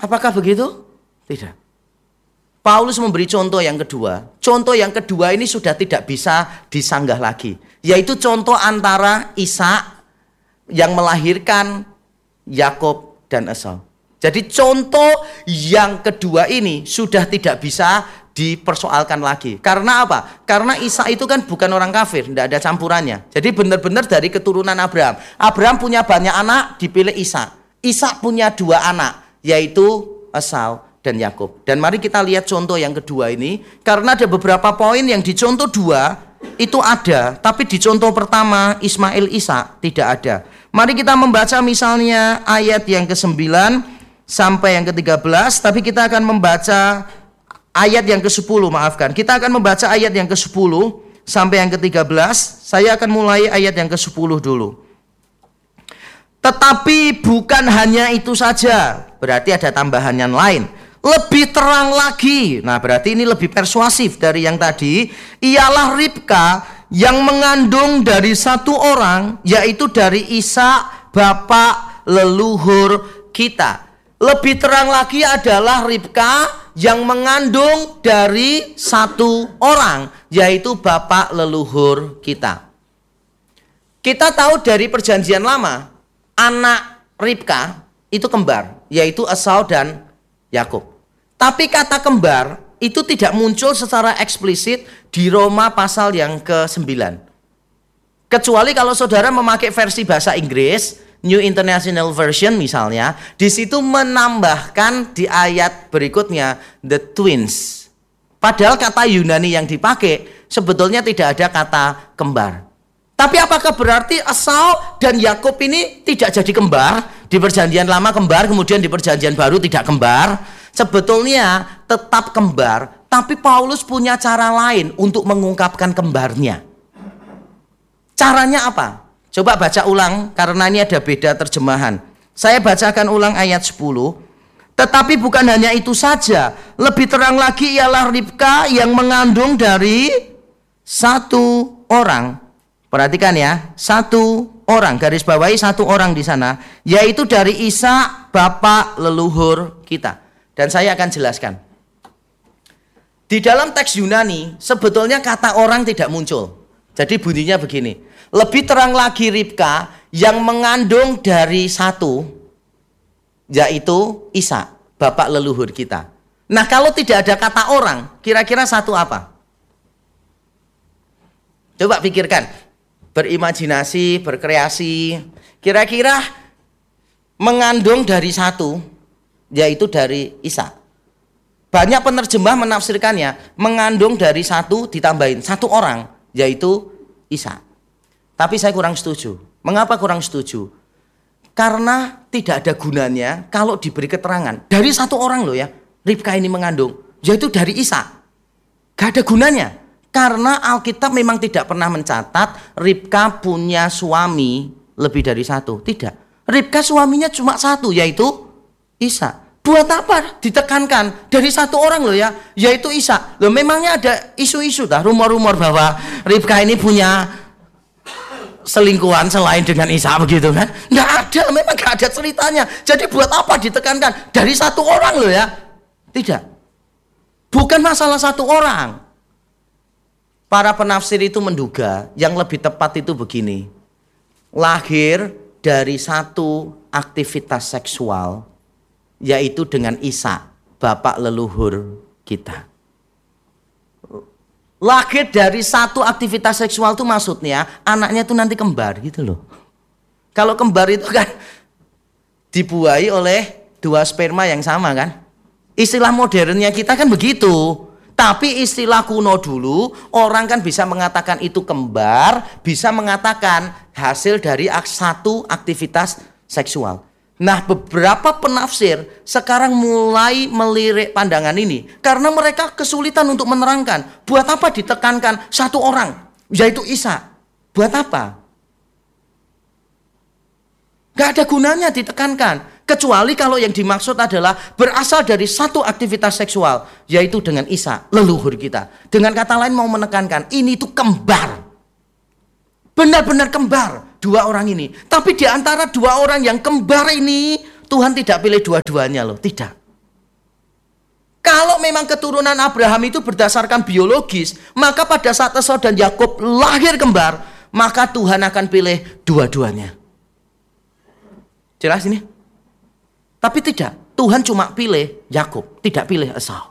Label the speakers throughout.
Speaker 1: Apakah begitu? Tidak. Paulus memberi contoh yang kedua. Contoh yang kedua ini sudah tidak bisa disanggah lagi. Yaitu contoh antara Ishak yang melahirkan Yakub dan Esau. Jadi contoh yang kedua ini sudah tidak bisa dipersoalkan lagi. Karena apa? Karena Ishak itu kan bukan orang kafir, tidak ada campurannya. Jadi benar-benar dari keturunan Abraham. Abraham punya banyak anak, dipilih Ishak. Ishak punya 2 anak, yaitu Esau dan Yakub. Dan mari kita lihat contoh yang kedua ini. Karena ada beberapa poin yang di contoh 2 itu ada, tapi di contoh pertama Ismail Ishak tidak ada. Mari kita membaca misalnya ayat yang ke-9 sampai yang ke-13, tapi kita akan membaca ayat yang ke-10, maafkan. Kita akan membaca ayat yang ke-10 sampai yang ke-13. Saya akan mulai ayat yang ke-10 dulu. Tetapi bukan hanya itu saja, berarti ada tambahan yang lain. Lebih terang lagi, nah berarti ini lebih persuasif dari yang tadi. Ialah Ribka yang mengandung dari satu orang, yaitu dari Ishak bapak leluhur kita. Lebih terang lagi adalah Ribka yang mengandung dari satu orang, yaitu bapak leluhur kita. Kita tahu dari perjanjian lama, anak Ribka itu kembar, yaitu Esau dan Yakub. Tapi kata kembar itu tidak muncul secara eksplisit di Roma pasal yang ke-9. Kecuali kalau saudara memakai versi bahasa Inggris, New International Version misalnya, di situ menambahkan di ayat berikutnya the twins. Padahal kata Yunani yang dipakai sebetulnya tidak ada kata kembar. Tapi apakah berarti Esau dan Yakub ini tidak jadi kembar? Di perjanjian lama kembar, kemudian di perjanjian baru tidak kembar? Sebetulnya tetap kembar, tapi Paulus punya cara lain untuk mengungkapkan kembarnya. Caranya apa? Coba baca ulang, karena ini ada beda terjemahan. Saya bacakan ulang ayat 10. Tetapi bukan hanya itu saja, lebih terang lagi ialah Ribka yang mengandung dari satu orang. Perhatikan ya, satu orang, garis bawahi satu orang di sana, yaitu dari Ishak bapak leluhur kita. Dan saya akan jelaskan. Di dalam teks Yunani sebetulnya kata orang tidak muncul. Jadi bunyinya begini. Lebih terang lagi Ribka yang mengandung dari satu, yaitu Ishak bapak leluhur kita. Nah kalau tidak ada kata orang, kira-kira satu apa? Coba pikirkan. Berimajinasi, berkreasi. Kira-kira mengandung dari satu, yaitu dari Ishak. Banyak penerjemah menafsirkannya mengandung dari satu ditambahin satu orang, yaitu Ishak. Tapi saya kurang setuju. Mengapa kurang setuju? Karena tidak ada gunanya kalau diberi keterangan dari satu orang loh ya, Ribka ini mengandung, yaitu dari Ishak. Gak ada gunanya. Karena Alkitab memang tidak pernah mencatat Ribka punya suami lebih dari satu. Tidak. Ribka suaminya cuma satu, yaitu Ishak. Buat apa ditekankan dari satu orang loh ya, yaitu Ishak. Loh memangnya ada isu-isu rumor-rumor bahwa Ribka ini punya selingkuhan selain dengan Ishak begitu kan? Nggak ada, memang nggak ada ceritanya. Jadi buat apa ditekankan dari satu orang loh ya? Tidak. Bukan masalah satu orang. Para penafsir itu menduga yang lebih tepat itu begini. Lahir dari satu aktivitas seksual, yaitu dengan Ishak, bapak leluhur kita. Lahir dari satu aktivitas seksual itu maksudnya anaknya itu nanti kembar gitu loh. Kalau kembar itu kan dibuahi oleh 2 sperma yang sama kan. Istilah modernnya kita kan begitu. Tapi istilah kuno dulu orang kan bisa mengatakan itu kembar, bisa mengatakan hasil dari satu aktivitas seksual. Nah beberapa penafsir sekarang mulai melirik pandangan ini karena mereka kesulitan untuk menerangkan buat apa ditekankan satu orang, yaitu Ishak. Buat apa? Gak ada gunanya ditekankan. Kecuali kalau yang dimaksud adalah berasal dari satu aktivitas seksual, yaitu dengan Ishak, leluhur kita. Dengan kata lain mau menekankan, ini itu kembar. Benar-benar kembar, 2 orang ini. Tapi di antara 2 orang yang kembar ini, Tuhan tidak pilih dua-duanya loh, tidak. Kalau memang keturunan Abraham itu berdasarkan biologis, maka pada saat Esau dan Yakub lahir kembar, maka Tuhan akan pilih dua-duanya. Jelas ini? Tapi tidak, Tuhan cuma pilih Yakub, tidak pilih Esau.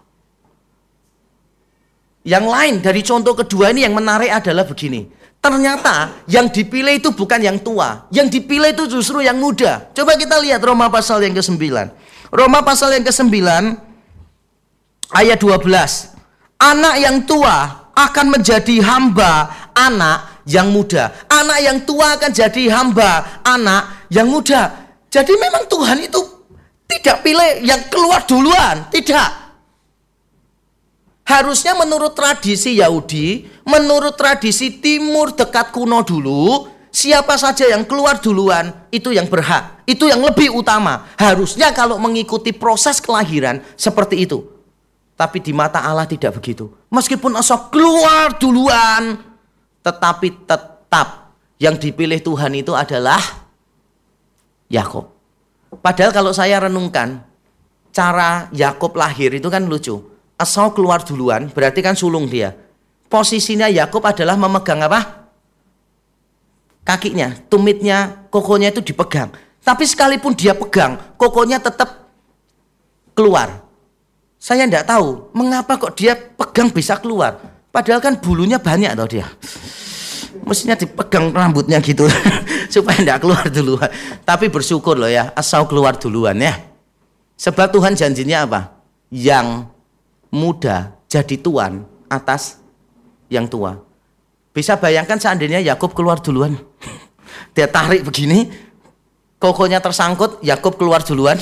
Speaker 1: Yang lain dari contoh kedua ini yang menarik adalah begini. Ternyata yang dipilih itu bukan yang tua, yang dipilih itu justru yang muda. Coba kita lihat Roma pasal yang ke-9. Roma pasal yang ke-9 ayat 12. Anak yang tua akan menjadi hamba anak yang muda. Anak yang tua akan jadi hamba anak yang muda. Jadi memang Tuhan itu tidak pilih yang keluar duluan, tidak. Harusnya menurut tradisi Yahudi, menurut tradisi Timur dekat kuno dulu, siapa saja yang keluar duluan itu yang berhak, itu yang lebih utama. Harusnya kalau mengikuti proses kelahiran seperti itu. Tapi di mata Allah tidak begitu. Meskipun Esau keluar duluan, tetapi tetap yang dipilih Tuhan itu adalah Yakub. Padahal kalau saya renungkan, cara Yakub lahir itu kan lucu. Esau keluar duluan, berarti kan sulung dia. Posisinya Yakub adalah memegang apa? Kakinya, tumitnya, kokonya itu dipegang. Tapi sekalipun dia pegang, kokonya tetap keluar. Saya tidak tahu mengapa kok dia pegang bisa keluar. Padahal kan bulunya banyak tau dia. Mestinya dipegang rambutnya gitu supaya tidak keluar duluan. Tapi bersyukur loh ya, Esau keluar duluan ya. Sebab Tuhan janjinya apa? Yang muda jadi tuan atas yang tua. Bisa bayangkan seandainya Yakub keluar duluan. Dia tarik begini, kokonya tersangkut, Yakub keluar duluan.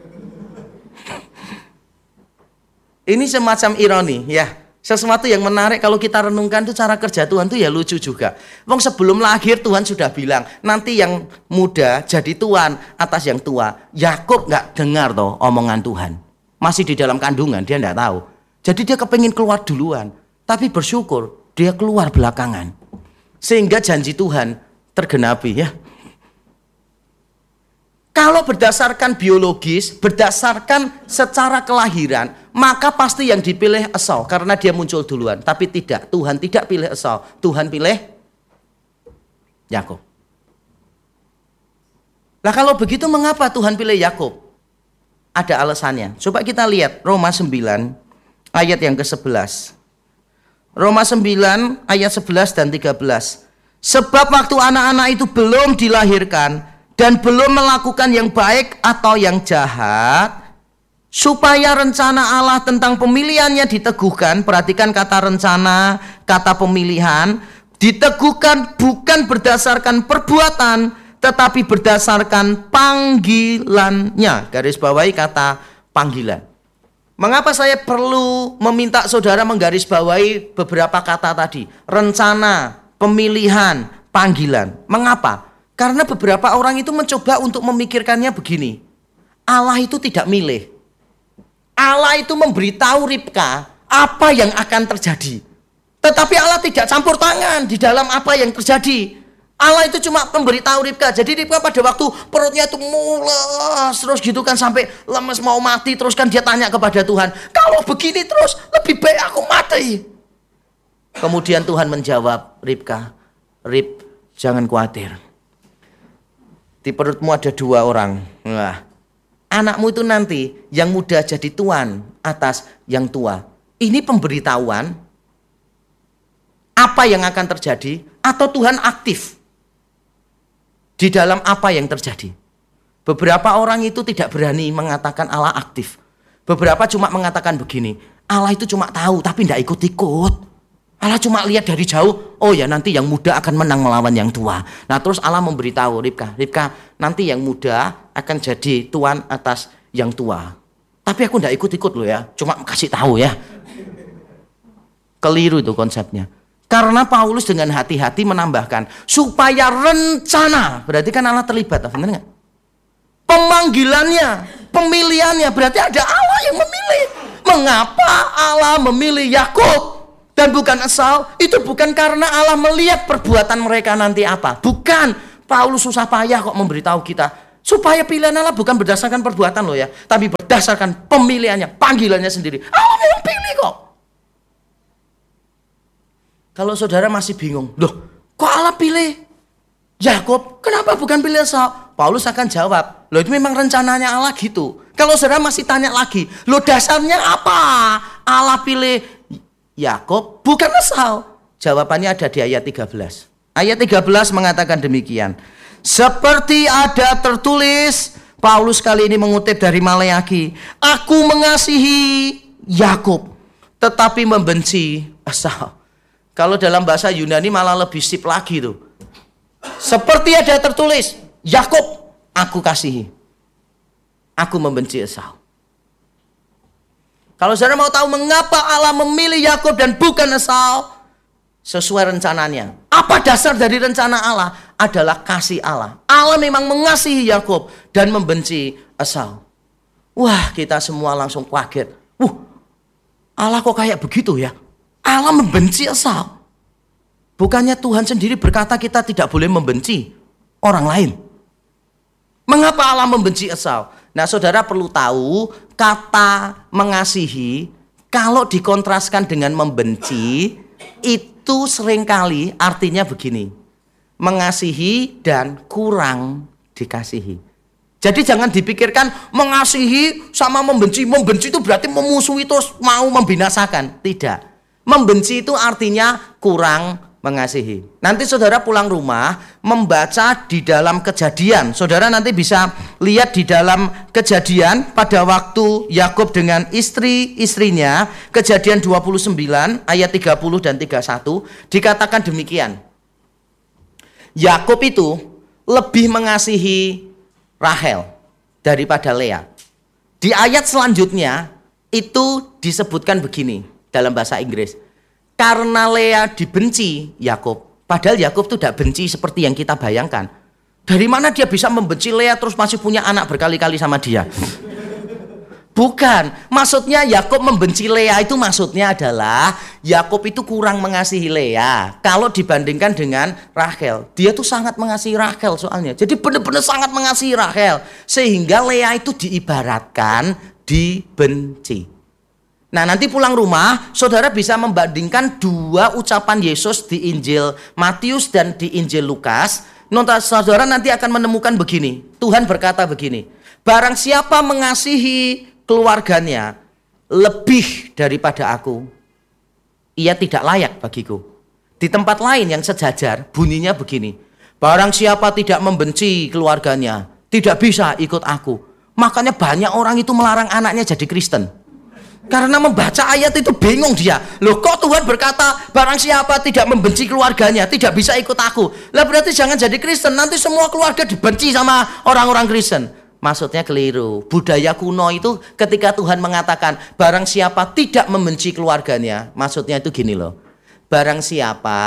Speaker 1: Ini semacam ironi ya. Sesuatu yang menarik kalau kita renungkan itu cara kerja Tuhan itu ya lucu juga. Wong sebelum lahir Tuhan sudah bilang nanti yang muda jadi tuan atas yang tua. Yakub nggak dengar toh omongan Tuhan. Masih di dalam kandungan dia nggak tahu. Jadi dia kepingin keluar duluan. Tapi bersyukur dia keluar belakangan. Sehingga janji Tuhan tergenapi ya. Kalau berdasarkan biologis, berdasarkan secara kelahiran, maka pasti yang dipilih Esau karena dia muncul duluan. Tapi tidak, Tuhan tidak pilih Esau, Tuhan pilih Yakub. Nah kalau begitu mengapa Tuhan pilih Yakub? Ada alasannya. Coba kita lihat Roma 9 ayat yang ke-11. Roma 9 ayat 11 dan 13. Sebab waktu anak-anak itu belum dilahirkan dan belum melakukan yang baik atau yang jahat, supaya rencana Allah tentang pemilihannya diteguhkan. Perhatikan kata rencana, kata pemilihan, diteguhkan bukan berdasarkan perbuatan, tetapi berdasarkan panggilannya. Garis bawahi kata panggilan. Mengapa saya perlu meminta saudara menggarisbawahi beberapa kata tadi? Rencana, pemilihan, panggilan. Mengapa? Karena beberapa orang itu mencoba untuk memikirkannya begini. Allah itu tidak milih. Allah itu memberitahu Ribka apa yang akan terjadi. Tetapi Allah tidak campur tangan di dalam apa yang terjadi. Allah itu cuma memberitahu Ribka. Jadi Ribka pada waktu perutnya itu mules terus gitu kan sampai lemes mau mati. Terus kan dia tanya kepada Tuhan, kalau begini terus lebih baik aku mati. Kemudian Tuhan menjawab Ribka, Rib jangan khawatir. Di perutmu ada 2 orang. Nah, anakmu itu nanti yang muda jadi tuan atas yang tua. Ini pemberitahuan apa yang akan terjadi atau Tuhan aktif di dalam apa yang terjadi. Beberapa orang itu tidak berani mengatakan Allah aktif. Beberapa cuma mengatakan begini, Allah itu cuma tahu tapi tidak ikut-ikut. Allah cuma lihat dari jauh, oh ya nanti yang muda akan menang melawan yang tua. Nah terus Allah memberitahu Ribka nanti yang muda akan jadi tuan atas yang tua. Tapi aku tidak ikut-ikut loh ya, cuma kasih tahu ya. Keliru itu konsepnya. Karena Paulus dengan hati-hati menambahkan, supaya rencana, berarti kan Allah terlibat, benar nggak? Pemanggilannya, pemilihannya, berarti ada Allah yang memilih. Mengapa Allah memilih Yakub dan bukan Esau? Itu bukan karena Allah melihat perbuatan mereka nanti apa. Bukan. Paulus susah payah kok memberitahu kita Supaya pilihan Allah bukan berdasarkan perbuatan lo ya, tapi berdasarkan pemilihannya, panggilannya sendiri. Allah memang pilih kok. Kalau saudara masih bingung, loh kok Allah pilih Yakub, kenapa bukan pilih Esau? Paulus akan jawab, loh itu memang rencananya Allah gitu. Kalau saudara masih tanya lagi, loh dasarnya apa Allah pilih Yakub bukan Esau? Jawabannya ada di ayat 13. Ayat 13 mengatakan demikian. Seperti ada tertulis, Paulus kali ini mengutip dari Maleaki, aku mengasihi Yakub tetapi membenci Esau. Kalau dalam bahasa Yunani malah lebih sip lagi tuh. Seperti ada tertulis, Yakub aku kasihi, aku membenci Esau. Kalau saudara mau tahu mengapa Allah memilih Yakub dan bukan Esau, sesuai rencananya. Apa dasar dari rencana Allah? Adalah kasih Allah. Allah memang mengasihi Yakub dan membenci Esau. Wah, kita semua langsung kaget. Allah kok kayak begitu ya? Allah membenci Esau. Bukannya Tuhan sendiri berkata kita tidak boleh membenci orang lain. Mengapa Allah membenci Esau? Nah, saudara perlu tahu kata mengasihi kalau dikontraskan dengan membenci itu seringkali artinya begini. Mengasihi dan kurang dikasihi. Jadi jangan dipikirkan mengasihi sama membenci. Membenci itu berarti memusuhi terus mau membinasakan. Tidak. Membenci itu artinya kurang mengasihi. Nanti saudara pulang rumah membaca di dalam Kejadian. Saudara nanti bisa lihat di dalam Kejadian pada waktu Yakub dengan istri-istrinya. Kejadian 29 ayat 30 dan 31 dikatakan demikian. Yakub itu lebih mengasihi Rahel daripada Lea. Di ayat selanjutnya itu disebutkan begini dalam bahasa Inggris. Karena Lea dibenci Yakub, padahal Yakub itu tidak benci seperti yang kita bayangkan. Dari mana dia bisa membenci Lea terus masih punya anak berkali-kali sama dia? Bukan, maksudnya Yakub membenci Lea itu maksudnya adalah Yakub itu kurang mengasihi Lea kalau dibandingkan dengan Rahel. Dia tuh sangat mengasihi Rahel soalnya. Jadi benar-benar sangat mengasihi Rahel sehingga Lea itu diibaratkan dibenci. Nah, nanti pulang rumah, saudara bisa membandingkan dua ucapan Yesus di Injil Matius dan di Injil Lukas. Saudara nanti akan menemukan begini. Tuhan berkata begini, barang siapa mengasihi keluarganya lebih daripada aku, ia tidak layak bagiku. Di tempat lain yang sejajar, bunyinya begini, barang siapa tidak membenci keluarganya, tidak bisa ikut aku. Makanya banyak orang itu melarang anaknya jadi Kristen. Karena membaca ayat itu bingung dia. Loh kok Tuhan berkata barang siapa tidak membenci keluarganya tidak bisa ikut aku. Lah berarti jangan jadi Kristen. Nanti semua keluarga dibenci sama orang-orang Kristen. Maksudnya keliru. Budaya kuno itu ketika Tuhan mengatakan barang siapa tidak membenci keluarganya, maksudnya itu gini loh. Barang siapa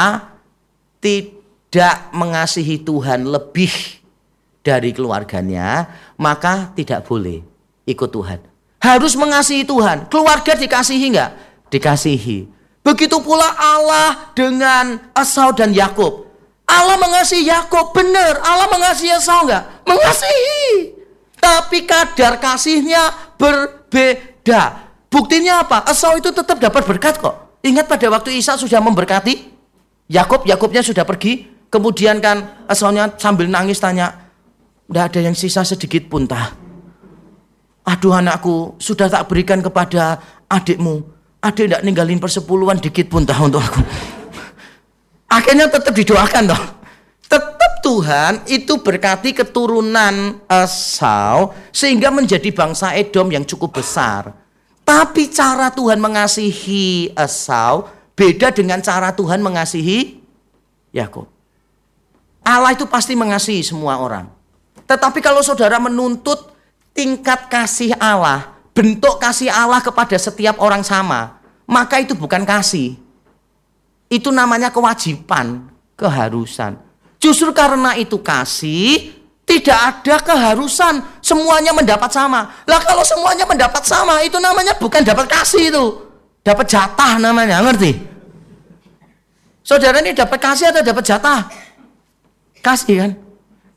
Speaker 1: tidak mengasihi Tuhan lebih dari keluarganya, maka tidak boleh ikut Tuhan. Harus mengasihi Tuhan. Keluarga dikasihi enggak? Dikasihi. Begitu pula Allah dengan Esau dan Yakub. Allah mengasihi Yakub, benar. Allah mengasihi Esau enggak? Mengasihi. Tapi kadar kasihnya berbeda. Buktinya apa? Esau itu tetap dapat berkat kok. Ingat pada waktu Ishak sudah memberkati Yakub, Yakubnya sudah pergi. Kemudian kan Esaunya sambil nangis tanya, enggak ada yang sisa sedikit pun tah. Aduh anakku, sudah tak berikan kepada adikmu. Adik tidak ninggalin persepuluhan dikit pun tahu untuk aku. Akhirnya tetap didoakan toh. Tetap Tuhan itu berkati keturunan Esau sehingga menjadi bangsa Edom yang cukup besar. Tapi cara Tuhan mengasihi Esau beda dengan cara Tuhan mengasihi Yakub. Allah itu pasti mengasihi semua orang. Tetapi kalau saudara menuntut tingkat kasih Allah, bentuk kasih Allah kepada setiap orang sama, maka itu bukan kasih. Itu namanya kewajiban, keharusan. Justru karena itu kasih, tidak ada keharusan semuanya mendapat sama. Lah kalau semuanya mendapat sama, itu namanya bukan dapat kasih itu. Dapat jatah namanya, ngerti? Saudara ini dapat kasih atau dapat jatah? Kasih kan?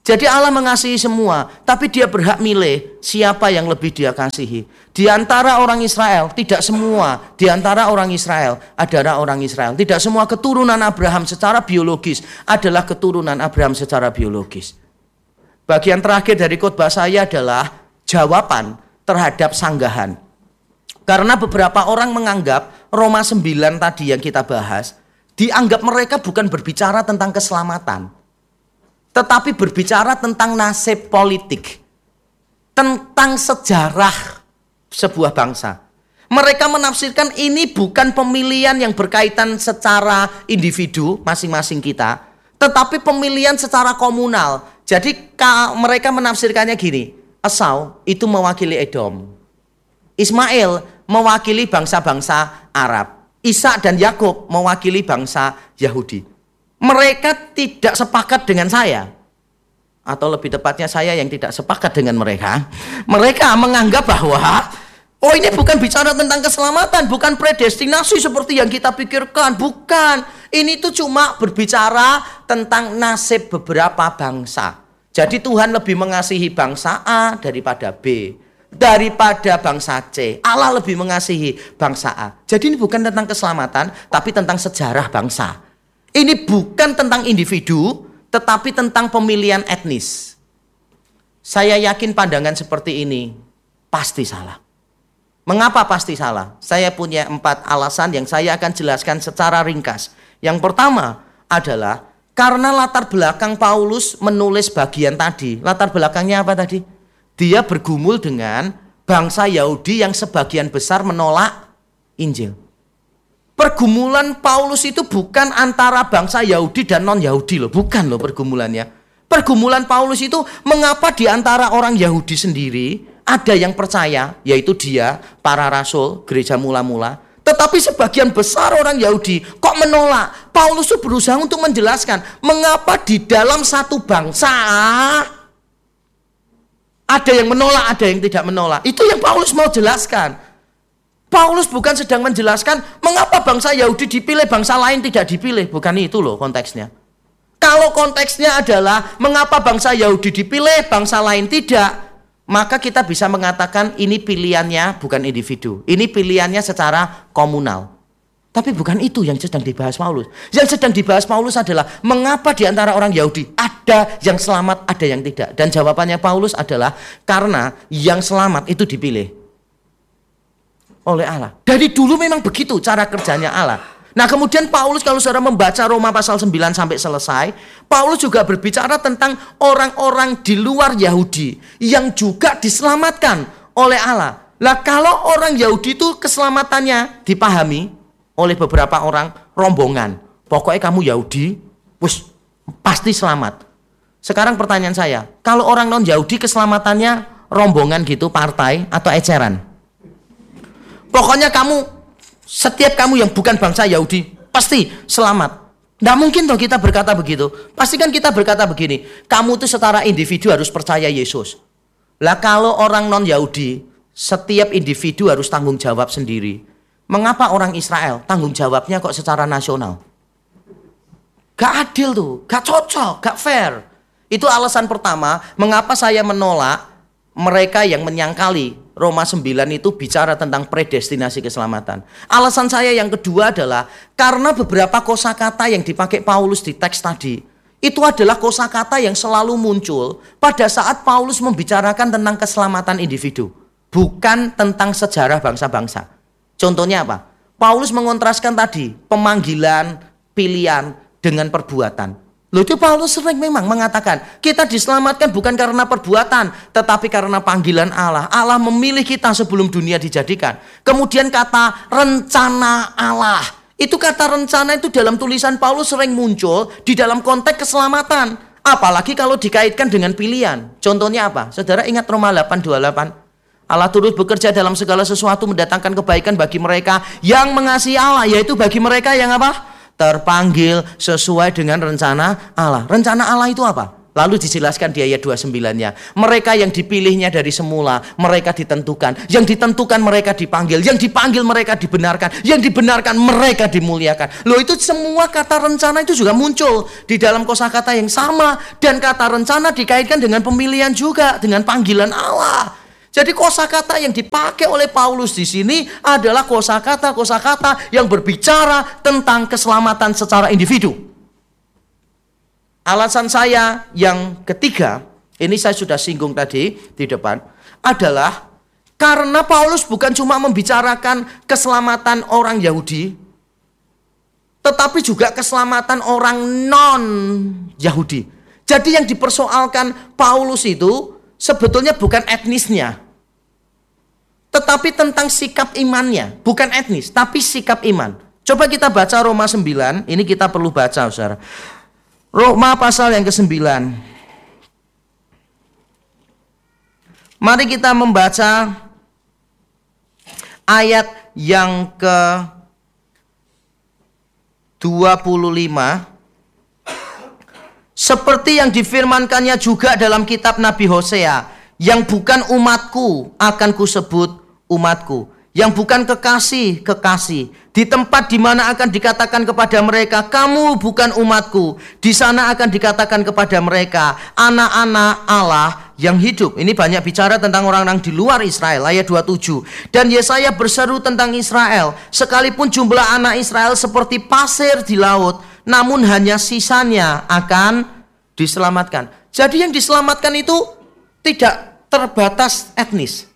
Speaker 1: Jadi Allah mengasihi semua, tapi dia berhak milih siapa yang lebih dia kasihi. Di antara orang Israel, tidak semua di antara orang Israel adalah orang Israel. Tidak semua keturunan Abraham secara biologis adalah keturunan Abraham secara biologis. Bagian terakhir dari khotbah saya adalah jawaban terhadap sanggahan. Karena beberapa orang menganggap Roma 9 tadi yang kita bahas, dianggap mereka bukan berbicara tentang keselamatan, tetapi berbicara tentang nasib politik, tentang sejarah sebuah bangsa. Mereka menafsirkan ini bukan pemilihan yang berkaitan secara individu masing-masing kita, tetapi pemilihan secara komunal. Jadi mereka menafsirkannya gini, Esau itu mewakili Edom, Ismail mewakili bangsa-bangsa Arab, Ishak dan Yakub mewakili bangsa Yahudi. Mereka tidak sepakat dengan saya, atau lebih tepatnya saya yang tidak sepakat dengan mereka. Mereka menganggap bahwa ini bukan bicara tentang keselamatan, bukan predestinasi seperti yang kita pikirkan, bukan. Ini tuh cuma berbicara tentang nasib beberapa bangsa. Jadi Tuhan lebih mengasihi bangsa A daripada B, daripada bangsa C. Allah lebih mengasihi bangsa A. Jadi ini bukan tentang keselamatan, tapi tentang sejarah bangsa. Ini bukan tentang individu, tetapi tentang pemilihan etnis. Saya yakin pandangan seperti ini pasti salah. Mengapa pasti salah? Saya punya 4 alasan yang saya akan jelaskan secara ringkas. Yang pertama adalah karena latar belakang Paulus menulis bagian tadi. Latar belakangnya apa tadi? Dia bergumul dengan bangsa Yahudi yang sebagian besar menolak Injil. Pergumulan Paulus itu bukan antara bangsa Yahudi dan non-Yahudi loh. Bukan loh pergumulannya. Pergumulan Paulus itu mengapa di antara orang Yahudi sendiri ada yang percaya, yaitu dia, para rasul, gereja mula-mula. Tetapi sebagian besar orang Yahudi kok menolak. Paulus itu berusaha untuk menjelaskan mengapa di dalam satu bangsa ada yang menolak, ada yang tidak menolak. Itu yang Paulus mau jelaskan. Paulus bukan sedang menjelaskan mengapa bangsa Yahudi dipilih, bangsa lain tidak dipilih. Bukan itu loh konteksnya. Kalau konteksnya adalah mengapa bangsa Yahudi dipilih, bangsa lain tidak, maka kita bisa mengatakan ini pilihannya bukan individu. Ini pilihannya secara komunal. Tapi bukan itu yang sedang dibahas Paulus. Yang sedang dibahas Paulus adalah mengapa di antara orang Yahudi ada yang selamat, ada yang tidak. Dan jawabannya Paulus adalah karena yang selamat itu dipilih oleh Allah. Dari dulu memang begitu cara kerjanya Allah. Nah kemudian Paulus kalau saudara membaca Roma pasal 9 sampai selesai, Paulus juga berbicara tentang orang-orang di luar Yahudi yang juga diselamatkan oleh Allah. Lah kalau orang Yahudi itu keselamatannya dipahami oleh beberapa orang rombongan. Pokoknya kamu Yahudi, wis pasti selamat. Sekarang pertanyaan saya, kalau orang non-Yahudi keselamatannya rombongan gitu, partai atau eceran? Pokoknya setiap kamu yang bukan bangsa Yahudi pasti selamat. Nggak mungkin toh kita berkata begitu. Pasti kan kita berkata begini, kamu tuh setara individu harus percaya Yesus. Lah kalau orang non-Yahudi, setiap individu harus tanggung jawab sendiri. Mengapa orang Israel tanggung jawabnya kok secara nasional? Gak adil tuh, gak cocok, gak fair. Itu alasan pertama mengapa saya menolak mereka yang menyangkali Roma 9 itu bicara tentang predestinasi keselamatan. Alasan saya yang kedua adalah karena beberapa kosakata yang dipakai Paulus di teks tadi itu adalah kosakata yang selalu muncul pada saat Paulus membicarakan tentang keselamatan individu, bukan tentang sejarah bangsa-bangsa. Contohnya apa? Paulus mengontraskan tadi pemanggilan, pilihan dengan perbuatan. Loh itu Paulus sering memang mengatakan kita diselamatkan bukan karena perbuatan, tetapi karena panggilan Allah. Allah memilih kita sebelum dunia dijadikan. Kemudian kata rencana Allah. Itu kata rencana itu dalam tulisan Paulus sering muncul di dalam konteks keselamatan. Apalagi kalau dikaitkan dengan pilihan. Contohnya apa? Saudara ingat Roma 8:28. Allah turut bekerja dalam segala sesuatu mendatangkan kebaikan bagi mereka yang mengasihi Allah. Yaitu bagi mereka yang apa? Terpanggil sesuai dengan rencana Allah. Rencana Allah itu apa? Lalu dijelaskan di ayat 29-nya. Mereka yang dipilihnya dari semula, mereka ditentukan. Yang ditentukan mereka dipanggil. Yang dipanggil mereka dibenarkan. Yang dibenarkan mereka dimuliakan. Loh, itu semua kata rencana itu juga muncul di dalam kosakata yang sama. Dan kata rencana dikaitkan dengan pemilihan juga, dengan panggilan Allah. Jadi kosakata yang dipakai oleh Paulus di sini adalah kosakata yang berbicara tentang keselamatan secara individu. Alasan saya yang ketiga, ini saya sudah singgung tadi di depan, adalah karena Paulus bukan cuma membicarakan keselamatan orang Yahudi, tetapi juga keselamatan orang non-Yahudi. Jadi yang dipersoalkan Paulus itu sebetulnya bukan etnisnya, tetapi tentang sikap imannya. Bukan etnis, tapi sikap iman. Coba kita baca Roma 9, ini kita perlu baca, saudara. Roma pasal yang ke-9. Mari kita membaca ayat yang ke-25. Seperti yang difirmankannya juga dalam kitab Nabi Hosea, yang bukan umatku akan kusebut umatku, yang bukan kekasih, kekasih. Di tempat di mana akan dikatakan kepada mereka, kamu bukan umatku, di sana akan dikatakan kepada mereka, anak-anak Allah yang hidup. Ini banyak bicara tentang orang-orang di luar Israel, ayat 27. Dan Yesaya berseru tentang Israel, sekalipun jumlah anak Israel seperti pasir di laut, namun hanya sisanya akan diselamatkan. Jadi yang diselamatkan itu tidak terbatas etnis.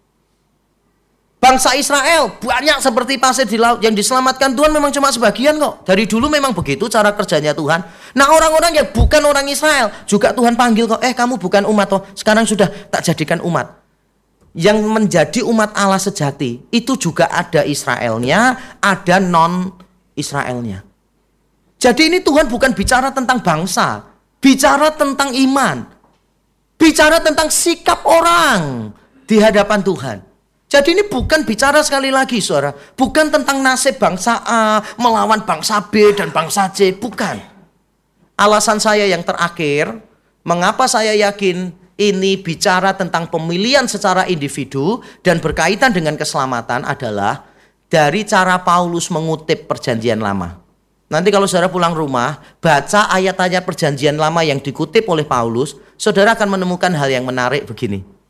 Speaker 1: Bangsa Israel banyak seperti pasir di laut. Yang diselamatkan Tuhan memang cuma sebagian kok. Dari dulu memang begitu cara kerjanya Tuhan. Nah, orang-orang yang bukan orang Israel juga Tuhan panggil kok. Kamu bukan umat toh, sekarang sudah tak jadikan umat. Yang menjadi umat Allah sejati itu juga ada Israelnya, ada non-Israelnya. Jadi ini Tuhan bukan bicara tentang bangsa, bicara tentang iman, bicara tentang sikap orang di hadapan Tuhan. Jadi ini bukan bicara, sekali lagi saudara, bukan tentang nasib bangsa A melawan bangsa B dan bangsa C, bukan. Alasan saya yang terakhir, mengapa saya yakin ini bicara tentang pemilihan secara individu dan berkaitan dengan keselamatan adalah dari cara Paulus mengutip perjanjian lama. Nanti kalau saudara pulang rumah, baca ayat-ayat perjanjian lama yang dikutip oleh Paulus, saudara akan menemukan hal yang menarik begini.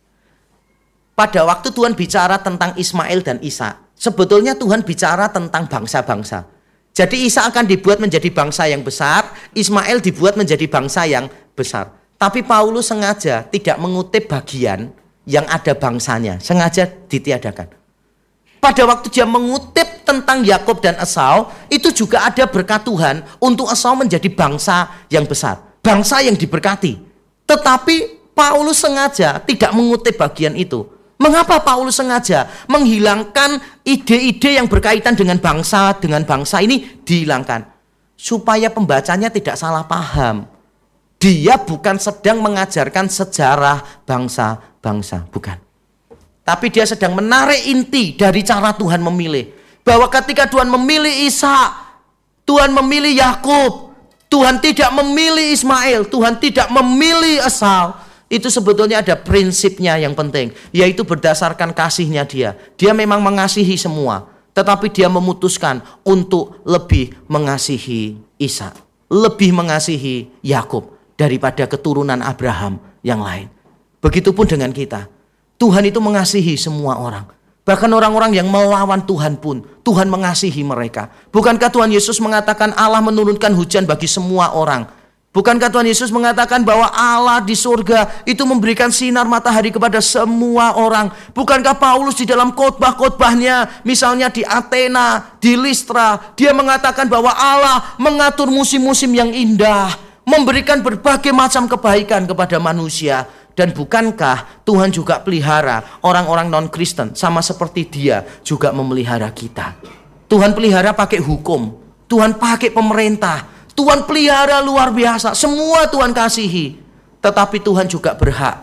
Speaker 1: Pada waktu Tuhan bicara tentang Ismail dan Ishak, sebetulnya Tuhan bicara tentang bangsa-bangsa. Jadi Ishak akan dibuat menjadi bangsa yang besar, Ismail dibuat menjadi bangsa yang besar. Tapi Paulus sengaja tidak mengutip bagian yang ada bangsanya, sengaja ditiadakan. Pada waktu dia mengutip tentang Yakub dan Esau, itu juga ada berkat Tuhan untuk Esau menjadi bangsa yang besar, bangsa yang diberkati. Tetapi Paulus sengaja tidak mengutip bagian itu. Mengapa Paulus sengaja menghilangkan ide-ide yang berkaitan dengan bangsa ini dihilangkan? Supaya pembacanya tidak salah paham. Dia bukan sedang mengajarkan sejarah bangsa-bangsa, bukan. Tapi dia sedang menarik inti dari cara Tuhan memilih. Bahwa ketika Tuhan memilih Ishak, Tuhan memilih Yakub, Tuhan tidak memilih Ismail, Tuhan tidak memilih Esau. Itu sebetulnya ada prinsipnya yang penting, yaitu berdasarkan kasihnya dia. Dia memang mengasihi semua, tetapi dia memutuskan untuk lebih mengasihi Ishak, lebih mengasihi Yakub daripada keturunan Abraham yang lain. Begitupun dengan kita. Tuhan itu mengasihi semua orang. Bahkan orang-orang yang melawan Tuhan pun, Tuhan mengasihi mereka. Bukankah Tuhan Yesus mengatakan Allah menurunkan hujan bagi semua orang? Bukankah Tuhan Yesus mengatakan bahwa Allah di surga itu memberikan sinar matahari kepada semua orang? Bukankah Paulus di dalam khotbah-khotbahnya, misalnya di Athena, di Listra, dia mengatakan bahwa Allah mengatur musim-musim yang indah, memberikan berbagai macam kebaikan kepada manusia. Dan bukankah Tuhan juga pelihara orang-orang non-Kristen sama seperti dia juga memelihara kita? Tuhan pelihara pakai hukum, Tuhan pakai pemerintah, Tuhan pelihara luar biasa, semua Tuhan kasihi. Tetapi Tuhan juga berhak.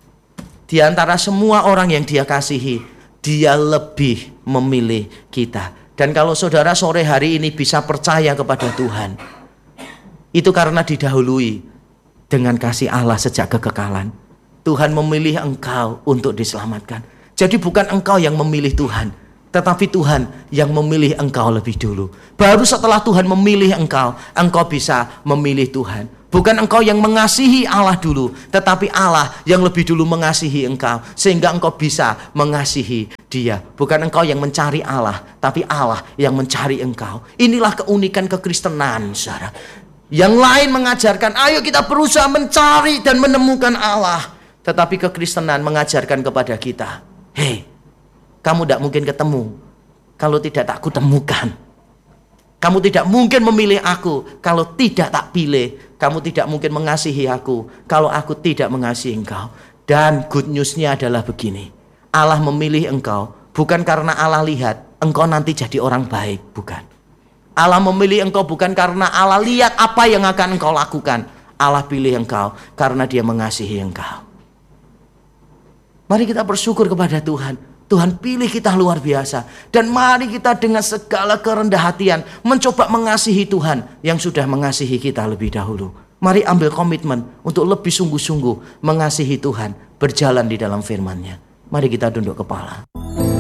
Speaker 1: Di antara semua orang yang dia kasihi, dia lebih memilih kita. Dan kalau saudara sore hari ini bisa percaya kepada Tuhan, itu karena didahului dengan kasih Allah sejak kekekalan. Tuhan memilih engkau untuk diselamatkan. Jadi bukan engkau yang memilih Tuhan, tetapi Tuhan yang memilih engkau lebih dulu. Baru setelah Tuhan memilih engkau, engkau bisa memilih Tuhan. Bukan engkau yang mengasihi Allah dulu, tetapi Allah yang lebih dulu mengasihi engkau, sehingga engkau bisa mengasihi Dia. Bukan engkau yang mencari Allah, tapi Allah yang mencari engkau. Inilah keunikan kekristenan, saudara. Yang lain mengajarkan, ayo kita berusaha mencari dan menemukan Allah. Tetapi kekristenan mengajarkan kepada kita, hei, kamu tidak mungkin ketemu kalau tidak tak kutemukan. Kamu tidak mungkin memilih aku kalau tidak tak pilih. Kamu tidak mungkin mengasihi aku kalau aku tidak mengasihi engkau. Dan good news-nya adalah begini. Allah memilih engkau bukan karena Allah lihat engkau nanti jadi orang baik, bukan. Allah memilih engkau bukan karena Allah lihat apa yang akan engkau lakukan. Allah pilih engkau karena Dia mengasihi engkau. Mari kita bersyukur kepada Tuhan. Tuhan pilih kita luar biasa. Dan mari kita dengan segala kerendah hatian mencoba mengasihi Tuhan yang sudah mengasihi kita lebih dahulu. Mari ambil komitmen untuk lebih sungguh-sungguh mengasihi Tuhan, berjalan di dalam firman-Nya. Mari kita tunduk kepala.